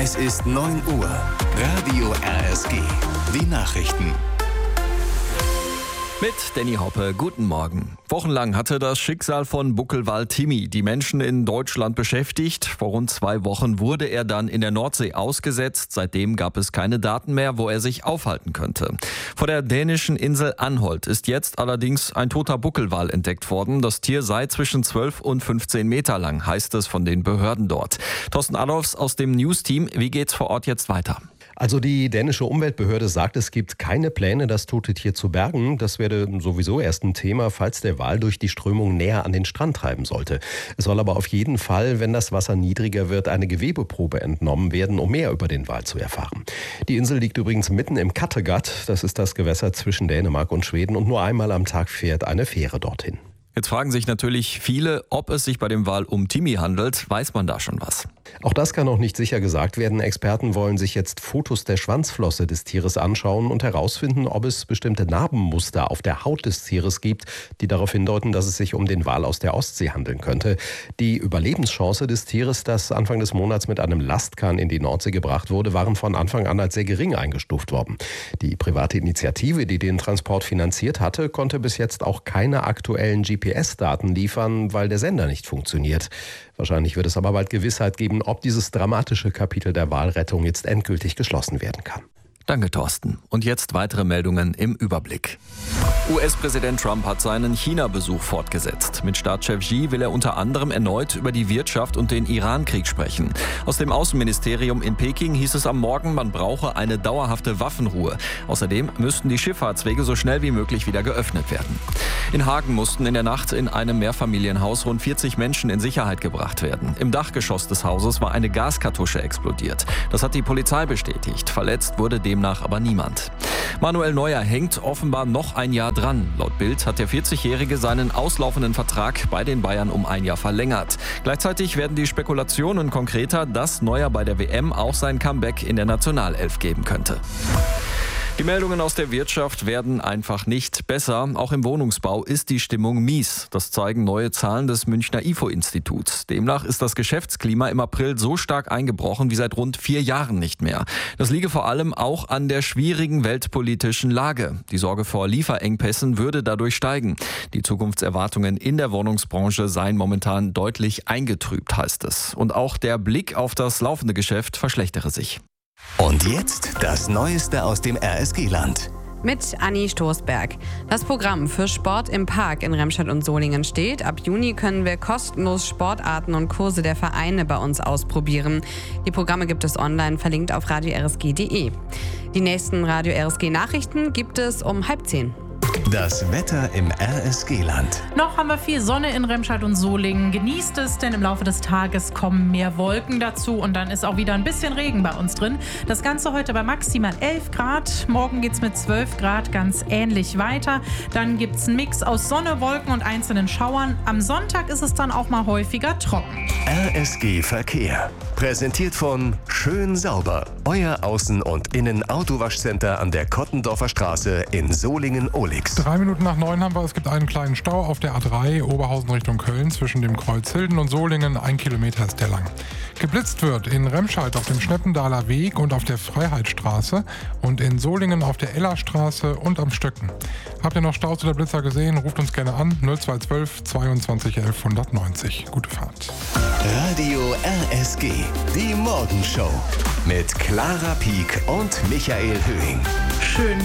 Es ist 9 Uhr. Radio RSG. Die Nachrichten. Mit Danny Hoppe, guten Morgen. Wochenlang hatte das Schicksal von Buckelwal Timmy die Menschen in Deutschland beschäftigt. Vor rund 2 Wochen wurde er dann in der Nordsee ausgesetzt. Seitdem gab es keine Daten mehr, wo er sich aufhalten könnte. Vor der dänischen Insel Anholt ist jetzt allerdings ein toter Buckelwal entdeckt worden. Das Tier sei zwischen 12 und 15 Meter lang, heißt es von den Behörden dort. Thorsten Adolfs aus dem News-Team, wie geht's vor Ort jetzt weiter? Also die dänische Umweltbehörde sagt, es gibt keine Pläne, das tote Tier zu bergen. Das werde sowieso erst ein Thema, falls der Wal durch die Strömung näher an den Strand treiben sollte. Es soll aber auf jeden Fall, wenn das Wasser niedriger wird, eine Gewebeprobe entnommen werden, um mehr über den Wal zu erfahren. Die Insel liegt übrigens mitten im Kattegat. Das ist das Gewässer zwischen Dänemark und Schweden und nur einmal am Tag fährt eine Fähre dorthin. Jetzt fragen sich natürlich viele, ob es sich bei dem Wal um Timmy handelt. Weiß man da schon was? Auch das kann noch nicht sicher gesagt werden. Experten wollen sich jetzt Fotos der Schwanzflosse des Tieres anschauen und herausfinden, ob es bestimmte Narbenmuster auf der Haut des Tieres gibt, die darauf hindeuten, dass es sich um den Wal aus der Ostsee handeln könnte. Die Überlebenschance des Tieres, das Anfang des Monats mit einem Lastkahn in die Nordsee gebracht wurde, waren von Anfang an als sehr gering eingestuft worden. Die private Initiative, die den Transport finanziert hatte, konnte bis jetzt auch keine aktuellen GPS-Daten liefern, weil der Sender nicht funktioniert. Wahrscheinlich wird es aber bald Gewissheit geben, ob dieses dramatische Kapitel der Walrettung jetzt endgültig geschlossen werden kann. Danke, Thorsten. Und jetzt weitere Meldungen im Überblick. US-Präsident Trump hat seinen China-Besuch fortgesetzt. Mit Staatschef Xi will er unter anderem erneut über die Wirtschaft und den Iran-Krieg sprechen. Aus dem Außenministerium in Peking hieß es am Morgen, man brauche eine dauerhafte Waffenruhe. Außerdem müssten die Schifffahrtswege so schnell wie möglich wieder geöffnet werden. In Hagen mussten in der Nacht in einem Mehrfamilienhaus rund 40 Menschen in Sicherheit gebracht werden. Im Dachgeschoss des Hauses war eine Gaskartusche explodiert. Das hat die Polizei bestätigt. Verletzt wurde demnach aber niemand. Manuel Neuer hängt offenbar noch ein Jahr dran. Laut Bild hat der 40-Jährige seinen auslaufenden Vertrag bei den Bayern um ein Jahr verlängert. Gleichzeitig werden die Spekulationen konkreter, dass Neuer bei der WM auch sein Comeback in der Nationalelf geben könnte. Die Meldungen aus der Wirtschaft werden einfach nicht besser. Auch im Wohnungsbau ist die Stimmung mies. Das zeigen neue Zahlen des Münchner IFO-Instituts. Demnach ist das Geschäftsklima im April so stark eingebrochen wie seit rund 4 Jahren nicht mehr. Das liege vor allem auch an der schwierigen weltpolitischen Lage. Die Sorge vor Lieferengpässen würde dadurch steigen. Die Zukunftserwartungen in der Wohnungsbranche seien momentan deutlich eingetrübt, heißt es. Und auch der Blick auf das laufende Geschäft verschlechtere sich. Und jetzt das Neueste aus dem RSG-Land. Mit Anni Stoßberg. Das Programm für Sport im Park in Remscheid und Solingen steht. Ab Juni können wir kostenlos Sportarten und Kurse der Vereine bei uns ausprobieren. Die Programme gibt es online, verlinkt auf radio-rsg.de. Die nächsten Radio RSG Nachrichten gibt es um 9:30. Das Wetter im RSG-Land. Noch haben wir viel Sonne in Remscheid und Solingen. Genießt es, denn im Laufe des Tages kommen mehr Wolken dazu und dann ist auch wieder ein bisschen Regen bei uns drin. Das Ganze heute bei maximal 11 Grad. Morgen geht es mit 12 Grad ganz ähnlich weiter. Dann gibt es einen Mix aus Sonne, Wolken und einzelnen Schauern. Am Sonntag ist es dann auch mal häufiger trocken. RSG Verkehr. Präsentiert von Schön Sauber. Euer Außen- und Innen-Autowaschcenter an der Kottendorfer Straße in Solingen-Ohlix. 3 Minuten nach 9 haben wir, es gibt einen kleinen Stau auf der A3 Oberhausen Richtung Köln zwischen dem Kreuz Hilden und Solingen. 1 Kilometer ist der lang. Geblitzt wird in Remscheid auf dem Schneppendaler Weg und auf der Freiheitsstraße und in Solingen auf der Ellerstraße und am Stöcken. Habt ihr noch Staus oder Blitzer gesehen? Ruft uns gerne an 0212 22 11 190. Gute Fahrt. Radio RSG, die Morgenshow mit Clara Pieck und Michael Höhing. Schön